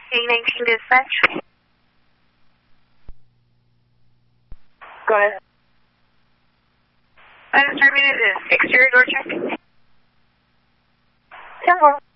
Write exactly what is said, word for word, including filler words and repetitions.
eight nineteen dispatch. Go ahead. I determined it is exterior door check. ten four.